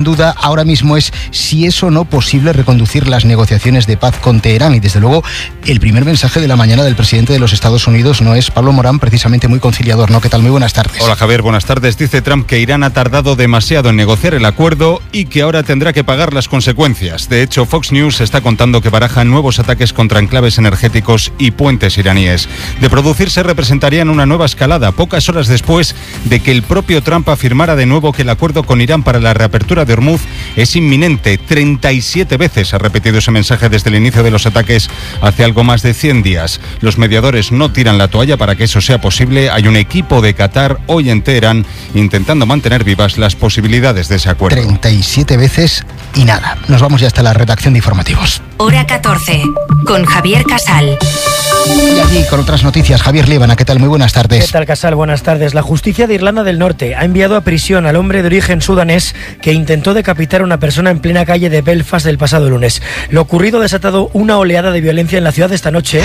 duda ahora mismo es si es o no posible reconducir las negociaciones de paz con Teherán. Y desde luego, el primer mensaje de la mañana del presidente de los Estados Unidos no es, Pablo Morán, precisamente muy conciliador, ¿no? ¿Qué tal? Muy buenas tardes. Hola, Javier, buenas tardes. Dice Trump que Irán ha tardado demasiado en negociar el acuerdo y que ahora tendrá que pagar las consecuencias. De hecho, Fox News está contando que barajan nuevos ataques contra enclaves energéticos y puentes iraníes. De producirse, representarían una nueva escalada, pocas horas después de que el propio Trump afirmara de nuevo que el acuerdo con Irán para la reapertura de Hormuz es inminente. 37 veces ha repetido ese mensaje desde el inicio de los ataques hace algo más de 100 días. Los mediadores no tiran la toalla para que eso sea posible. Hay un equipo de Qatar hoy en Teherán intentando mantener vivas las posibilidades de ese acuerdo. 37 veces y nada. Nos vamos ya hasta la redacción de informativos. Hora 14, con Javier Casal. Y allí con otras noticias, Javier Líbana, ¿qué tal? Muy buenas tardes. ¿Qué tal, Casal? Buenas tardes. La justicia de Irlanda del Norte ha enviado a prisión al hombre de origen sudanés que intentó decapitar a una persona en plena calle de Belfast el pasado lunes. Lo ocurrido ha desatado una oleada de violencia en la ciudad esta noche.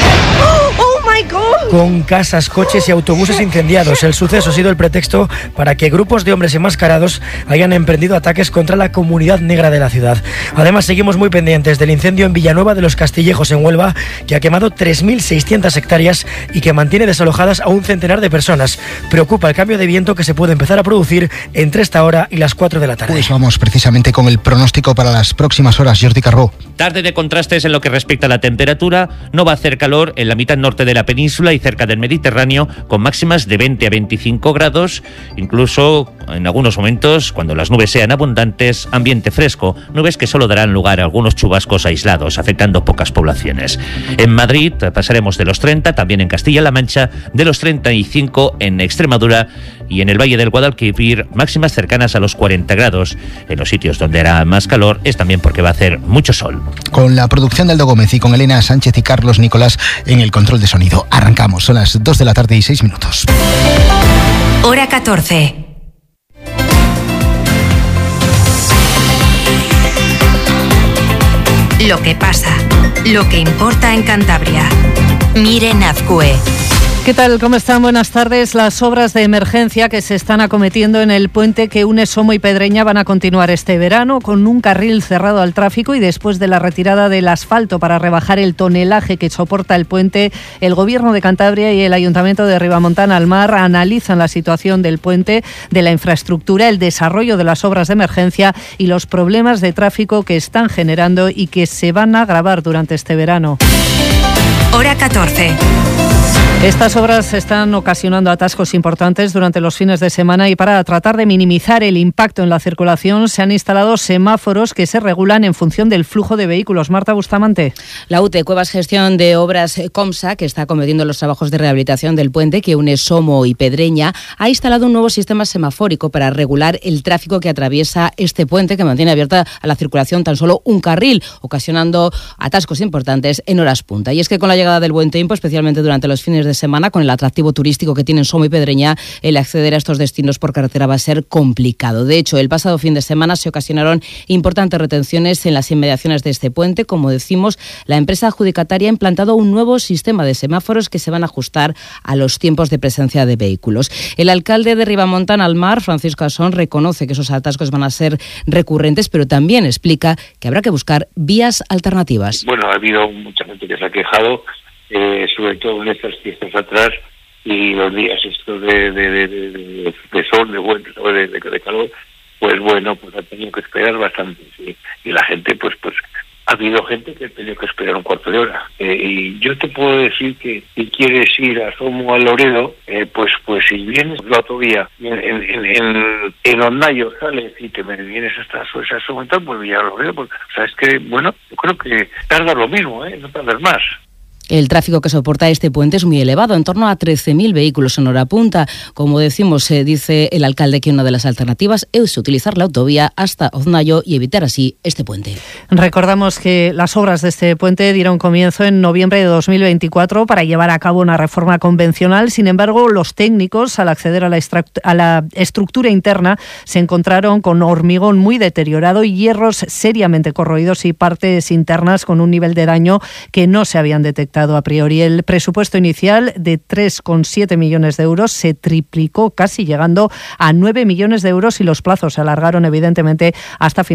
Con casas, coches y autobuses incendiados. El suceso ha sido el pretexto para que grupos de hombres enmascarados hayan emprendido ataques contra la comunidad negra de la ciudad. Además, seguimos muy pendientes del incendio en Villanueva de los Castillejos, en Huelva, que ha quemado 3.600 hectáreas y que mantiene desalojadas a un centenar de personas. Preocupa el cambio de viento que se puede empezar a producir entre esta hora y las 4 de la tarde. Pues vamos precisamente con el pronóstico para las próximas horas, Jordi Carbó. Tarde de contrastes en lo que respecta a la temperatura. No va a hacer calor en la mitad norte de la península y cerca del Mediterráneo, con máximas de 20 a 25 grados, incluso en algunos momentos, cuando las nubes sean abundantes, ambiente fresco, nubes que solo darán lugar a algunos chubascos aislados, afectando pocas poblaciones. En Madrid pasaremos de los 30, también en Castilla-La Mancha, de los 35 en Extremadura y en el Valle del Guadalquivir, máximas cercanas a los 40 grados. En los sitios donde hará más calor es también porque va a hacer mucho sol. Con la producción de Aldo Gómez y con Elena Sánchez y Carlos Nicolás en el control de sonido. Arrancamos, son las 2 de la tarde y 6 minutos. Hora 14. Lo que pasa, lo que importa en Cantabria. Miren Azcue. ¿Qué tal? ¿Cómo están? Buenas tardes. Las obras de emergencia que se están acometiendo en el puente que une Somo y Pedreña van a continuar este verano con un carril cerrado al tráfico y después de la retirada del asfalto para rebajar el tonelaje que soporta el puente, el Gobierno de Cantabria y el Ayuntamiento de Ribamontana al Mar analizan la situación del puente, de la infraestructura, el desarrollo de las obras de emergencia y los problemas de tráfico que están generando y que se van a agravar durante este verano. Hora 14. Estas obras están ocasionando atascos importantes durante los fines de semana y para tratar de minimizar el impacto en la circulación se han instalado semáforos que se regulan en función del flujo de vehículos. Marta Bustamante. La UTE, Cuevas Gestión de Obras Comsa, que está acometiendo los trabajos de rehabilitación del puente que une Somo y Pedreña, ha instalado un nuevo sistema semafórico para regular el tráfico que atraviesa este puente que mantiene abierta a la circulación tan solo un carril, ocasionando atascos importantes en horas punta. Y es que con la llegada del buen tiempo, especialmente durante los fines de semana, con el atractivo turístico que tienen Somo y Pedreña, el acceder a estos destinos por carretera va a ser complicado. De hecho, el pasado fin de semana se ocasionaron importantes retenciones en las inmediaciones de este puente. Como decimos, la empresa adjudicataria ha implantado un nuevo sistema de semáforos que se van a ajustar a los tiempos de presencia de vehículos. El alcalde de Ribamontana al Mar, Francisco Asón, reconoce que esos atascos van a ser recurrentes, pero también explica que habrá que buscar vías alternativas. Bueno, ha habido mucha gente que se ha quejado, sobre todo en estas fiestas atrás y los días estos de sol, de calor, pues bueno, pues ha tenido que esperar bastante, ¿sí? Y la gente, pues ha habido gente que ha tenido que esperar un cuarto de hora. Y yo te puedo decir que si quieres ir a Somo o a Loredo, pues si vienes la autovía en Ondayo sales y te vienes hasta Somo y tal, pues ya Loredo, pues, o sea, es que, bueno, yo creo que tardas lo mismo, no tardas más. El tráfico que soporta este puente es muy elevado, en torno a 13.000 vehículos en hora punta. Como decimos, dice el alcalde que una de las alternativas es utilizar la autovía hasta Oznayo y evitar así este puente. Recordamos que las obras de este puente dieron comienzo en noviembre de 2024 para llevar a cabo una reforma convencional. Sin embargo, los técnicos, al acceder a la estructura interna, se encontraron con hormigón muy deteriorado y hierros seriamente corroídos y partes internas con un nivel de daño que no se habían detectado a priori. El presupuesto inicial de 3,7 millones de euros se triplicó, casi llegando a 9 millones de euros, y los plazos se alargaron evidentemente hasta